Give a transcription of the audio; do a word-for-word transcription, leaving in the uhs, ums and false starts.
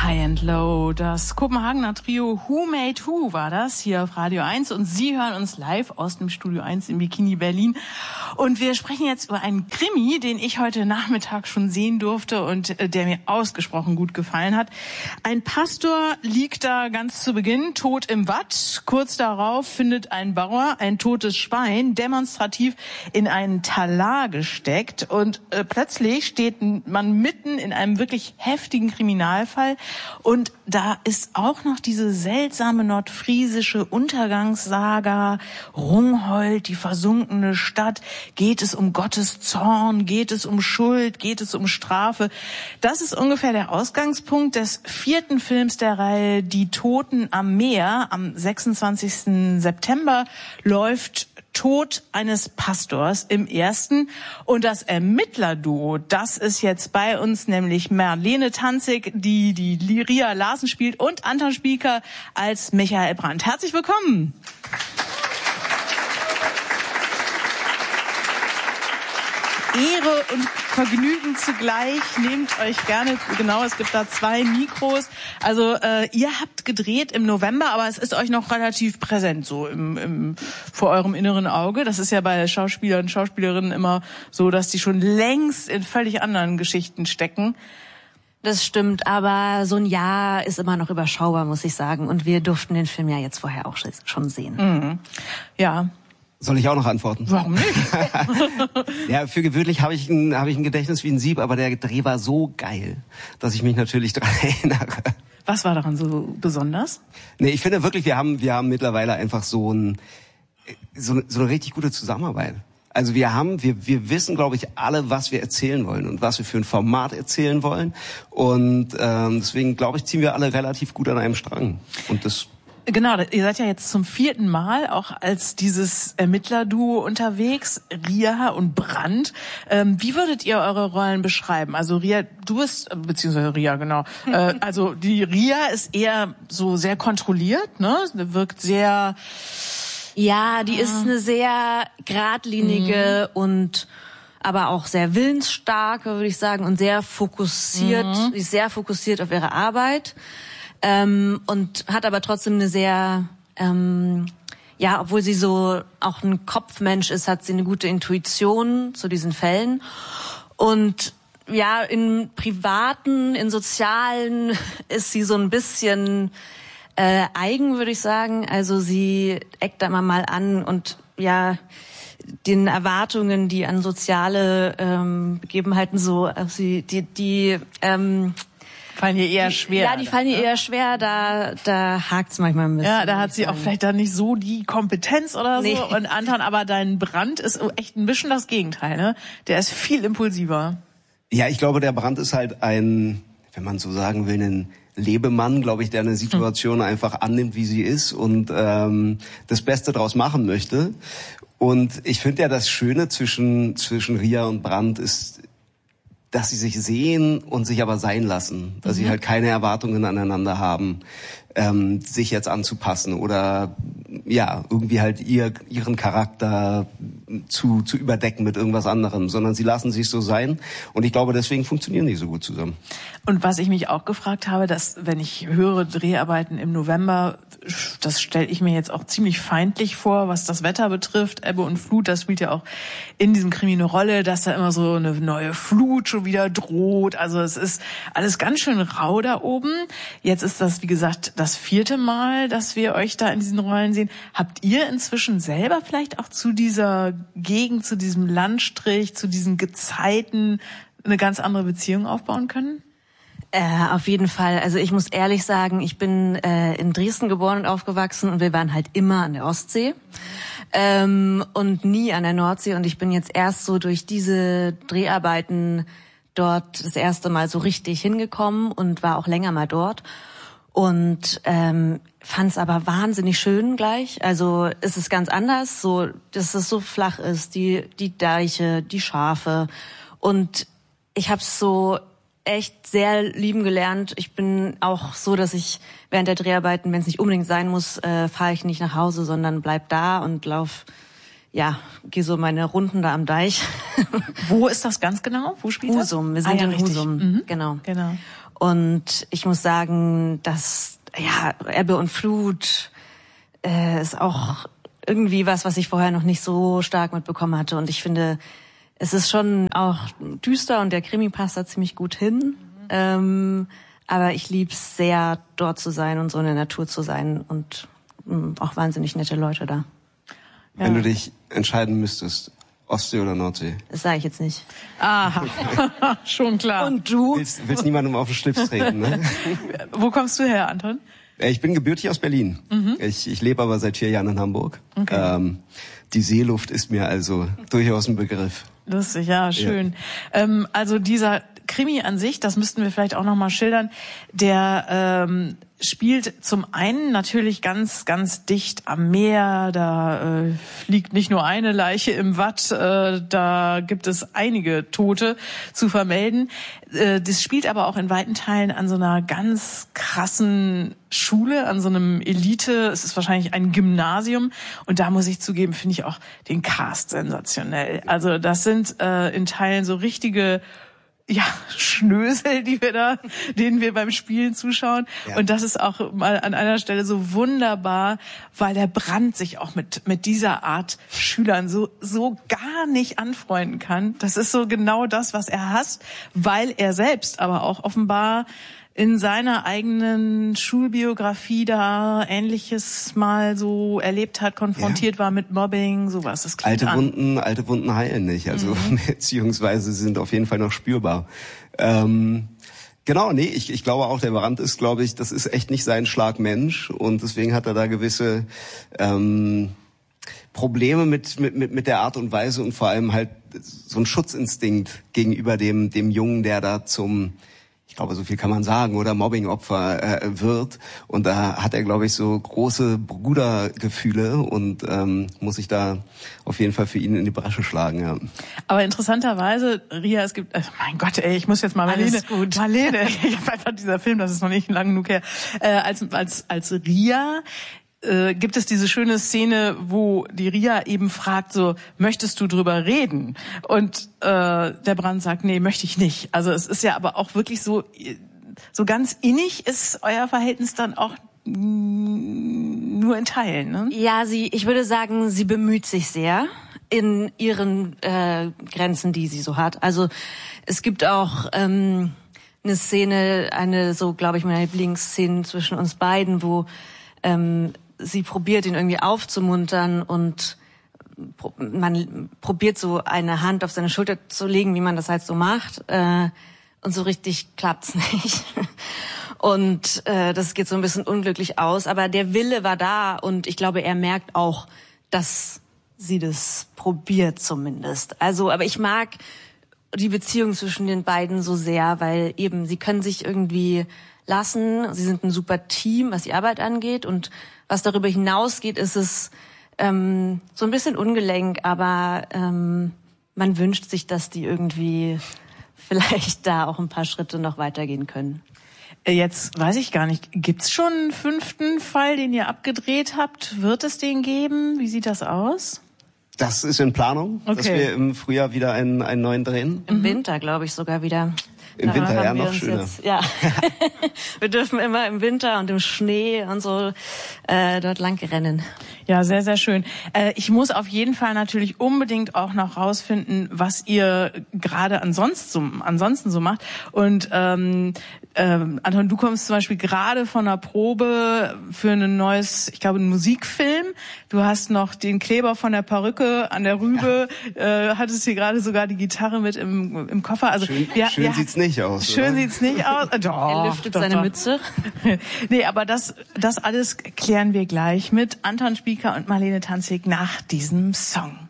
High and Low, das Kopenhagener Trio Who Made Who war das hier auf Radio eins und Sie hören uns live aus dem Studio eins im Bikini Berlin und wir sprechen jetzt über einen Krimi, den ich heute Nachmittag schon sehen durfte und der mir ausgesprochen gut gefallen hat. Ein Pastor liegt da ganz zu Beginn tot im Watt, kurz darauf findet ein Bauer ein totes Schwein demonstrativ in einen Talar gesteckt und äh, plötzlich steht man mitten in einem wirklich heftigen Kriminalfall. Und da ist auch noch diese seltsame nordfriesische Untergangssaga, Rungholt, die versunkene Stadt. Geht es um Gottes Zorn? Geht es um Schuld? Geht es um Strafe? Das ist ungefähr der Ausgangspunkt des vierten Films der Reihe Die Toten am Meer. Am sechsundzwanzigsten September läuft Tod eines Pastors im ersten. Und das Ermittlerduo, das ist jetzt bei uns, nämlich Marlene Tanzig, die die Ria Larsen spielt, und Anton Spieker als Michael Brandt. Herzlich willkommen. Ehre und Vergnügen zugleich. Nehmt euch gerne, genau, es gibt da zwei Mikros. Also äh, ihr habt gedreht im November, aber es ist euch noch relativ präsent so im, im vor eurem inneren Auge. Das ist ja bei Schauspielern und Schauspielerinnen immer so, dass die schon längst in völlig anderen Geschichten stecken. Das stimmt, aber so ein Jahr ist immer noch überschaubar, muss ich sagen. Und wir durften den Film ja jetzt vorher auch schon sehen. Mhm. Ja. Soll ich auch noch antworten? Warum nicht? Ja, für gewöhnlich habe ich ein, habe ich ein Gedächtnis wie ein Sieb, aber der Dreh war so geil, dass ich mich natürlich daran erinnere. Was war daran so besonders? Nee, ich finde wirklich, wir haben, wir haben mittlerweile einfach so ein, so, so eine richtig gute Zusammenarbeit. Also wir haben, wir, wir wissen, glaube ich, alle, was wir erzählen wollen und was wir für ein Format erzählen wollen. Und ähm, deswegen, glaube ich, ziehen wir alle relativ gut an einem Strang. Und das Genau, ihr seid ja jetzt zum vierten Mal auch als dieses Ermittlerduo unterwegs, Ria und Brandt. Ähm, wie würdet ihr eure Rollen beschreiben? Also Ria, du bist, beziehungsweise Ria, genau. äh, also die Ria ist eher so sehr kontrolliert, ne? Wirkt sehr... Ja, die ist eine sehr geradlinige mhm. und aber auch sehr willensstarke, würde ich sagen, und sehr fokussiert. Mhm. Die ist sehr fokussiert auf ihre Arbeit. Ähm, und hat aber trotzdem eine sehr, ähm, ja, obwohl sie so auch ein Kopfmensch ist, hat sie eine gute Intuition zu diesen Fällen. Und ja, in privaten, in sozialen ist sie so ein bisschen äh, eigen, würde ich sagen. Also sie eckt da immer mal an und ja, den Erwartungen, die an soziale ähm, Begebenheiten so, also sie, die, die, ähm, fallen ihr eher schwer. Ja, die fallen ihr eher schwer, da da hakt's manchmal ein bisschen. Ja, da hat sie auch vielleicht dann nicht so die Kompetenz oder nee. so. Und Anton, aber dein Brand ist echt ein bisschen das Gegenteil, ne? Der ist viel impulsiver. Ja, ich glaube, der Brand ist halt ein, wenn man so sagen will, ein Lebemann, glaube ich, der eine Situation hm. einfach annimmt, wie sie ist und ähm, das Beste draus machen möchte. Und ich finde ja, das Schöne zwischen zwischen Ria und Brand ist, dass sie sich sehen und sich aber sein lassen, dass mhm. sie halt keine Erwartungen aneinander haben, ähm, sich jetzt anzupassen oder ja irgendwie halt ihr ihren Charakter zu zu überdecken mit irgendwas anderem, sondern sie lassen sich so sein und ich glaube, deswegen funktionieren die so gut zusammen. Und was ich mich auch gefragt habe, dass wenn ich höre Dreharbeiten im November, das stelle ich mir jetzt auch ziemlich feindlich vor, was das Wetter betrifft, Ebbe und Flut, das spielt ja auch in diesem Krimi eine Rolle, dass da immer so eine neue Flut schon wieder droht, also es ist alles ganz schön rau da oben. Jetzt ist das, wie gesagt, das vierte Mal, dass wir euch da in diesen Rollen sehen. Habt ihr inzwischen selber vielleicht auch zu dieser Gegend, zu diesem Landstrich, zu diesen Gezeiten eine ganz andere Beziehung aufbauen können? Äh, auf jeden Fall. Also ich muss ehrlich sagen, ich bin äh, in Dresden geboren und aufgewachsen und wir waren halt immer an der Ostsee ähm, und nie an der Nordsee. Und ich bin jetzt erst so durch diese Dreharbeiten dort das erste Mal so richtig hingekommen und war auch länger mal dort. Und ähm, fand es aber wahnsinnig schön gleich. Also es ist ganz anders, so dass es so flach ist, die die Deiche, die Schafe. Und ich habe es so echt sehr lieben gelernt. Ich bin auch so, dass ich während der Dreharbeiten, wenn es nicht unbedingt sein muss, äh, fahre ich nicht nach Hause, sondern bleib da und lauf ja, gehe so meine Runden da am Deich. Wo ist das ganz genau? Wo spielt das? Husum, wir sind ah, ja, in richtig. Husum, mhm. genau. genau. Und ich muss sagen, dass ja Ebbe und Flut äh, ist auch irgendwie was, was ich vorher noch nicht so stark mitbekommen hatte. Und ich finde, es ist schon auch düster und der Krimi passt da ziemlich gut hin. Mhm. Ähm, aber ich lieb's sehr, dort zu sein und so in der Natur zu sein und mh, auch wahnsinnig nette Leute da. Ja. Wenn du dich entscheiden müsstest, Ostsee oder Nordsee? Das sage ich jetzt nicht. Aha, schon klar. Und du? Willst, willst niemandem auf den Schlips treten, ne? Wo kommst du her, Anton? Ich bin gebürtig aus Berlin. Mhm. Ich, ich lebe aber seit vier Jahren in Hamburg. Okay. Ähm, die Seeluft ist mir also durchaus ein Begriff. Lustig, ja, schön. Ja. Ähm, also dieser Krimi an sich, das müssten wir vielleicht auch noch mal schildern, der ähm, spielt zum einen natürlich ganz, ganz dicht am Meer. Da äh, liegt nicht nur eine Leiche im Watt, äh, da gibt es einige Tote zu vermelden. Äh, das spielt aber auch in weiten Teilen an so einer ganz krassen Schule, an so einem Elite, es ist wahrscheinlich ein Gymnasium. Und da muss ich zugeben, finde ich auch den Cast sensationell. Also das sind äh, in Teilen so richtige ja, Schnösel, die wir da, denen wir beim Spielen zuschauen. Ja. Und das ist auch mal an einer Stelle so wunderbar, weil der Brandt sich auch mit, mit dieser Art Schülern so, so gar nicht anfreunden kann. Das ist so genau das, was er hasst, weil er selbst aber auch offenbar in seiner eigenen Schulbiografie da Ähnliches mal so erlebt hat, konfrontiert ja. war mit Mobbing, sowas. Das klingt alte an. Wunden, alte Wunden heilen nicht, also mhm. beziehungsweise sind auf jeden Fall noch spürbar. Ähm, genau, nee, ich, ich glaube auch, der Brandt ist, glaube ich, das ist echt nicht sein Schlagmensch und deswegen hat er da gewisse ähm, Probleme mit, mit, mit, mit der Art und Weise und vor allem halt so ein Schutzinstinkt gegenüber dem, dem Jungen, der da zum, ich glaube, so viel kann man sagen, oder Mobbingopfer äh, wird. Und da hat er, glaube ich, so große Brudergefühle und ähm, muss sich da auf jeden Fall für ihn in die Bresche schlagen. Ja. Aber interessanterweise, Ria, es gibt, äh, mein Gott, ey, ich muss jetzt mal Marlene, Alles gut. Marlene, ich hab einfach dieser Film, das ist noch nicht lang genug her, äh, als als als Ria. Äh, gibt es diese schöne Szene, wo die Ria eben fragt, so, möchtest du drüber reden? Und äh, der Brandt sagt, nee, möchte ich nicht. Also es ist ja aber auch wirklich so, so ganz innig ist euer Verhältnis dann auch nur in Teilen, ne? Ja, sie, ich würde sagen, sie bemüht sich sehr in ihren äh, Grenzen, die sie so hat. Also es gibt auch ähm, eine Szene, eine so, glaube ich, meine Lieblingsszene zwischen uns beiden, wo ähm, sie probiert, ihn irgendwie aufzumuntern und man probiert so eine Hand auf seine Schulter zu legen, wie man das halt so macht. Äh, und so richtig klappt's nicht. Und äh, das geht so ein bisschen unglücklich aus. Aber der Wille war da und ich glaube, er merkt auch, dass sie das probiert zumindest. Also, aber ich mag die Beziehung zwischen den beiden so sehr, weil eben sie können sich irgendwie lassen. Sie sind ein super Team, was die Arbeit angeht. Und was darüber hinausgeht, ist es ähm, so ein bisschen ungelenk, aber ähm, man wünscht sich, dass die irgendwie vielleicht da auch ein paar Schritte noch weitergehen können. Jetzt weiß ich gar nicht, gibt's schon einen fünften Fall, den ihr abgedreht habt? Wird es den geben? Wie sieht das aus? Das ist in Planung, okay. dass wir im Frühjahr wieder einen, einen neuen drehen. Im Winter, glaube ich, sogar wieder. Im Da Winter, ja, haben wir noch uns schöner. Jetzt, ja, wir dürfen immer im Winter und im Schnee und so äh, dort lang rennen. Ja, sehr, sehr schön. Äh, ich muss auf jeden Fall natürlich unbedingt auch noch rausfinden, was ihr gerade ansonsten, ansonsten so macht. Und ähm, ähm, Anton, du kommst zum Beispiel gerade von einer Probe für ein neues, ich glaube, einen Musikfilm. Du hast noch den Kleber von der Perücke an der Rübe, ja. äh, hattest hier gerade sogar die Gitarre mit im, im Koffer. Also schön ja, schön ja, sieht's nicht aus. Schön oder? sieht's nicht aus. Doch, er lüftet doch, seine doch. Mütze. Nee, aber das, das alles klären wir gleich mit Anton Spieker und Marlene Tanzig nach diesem Song.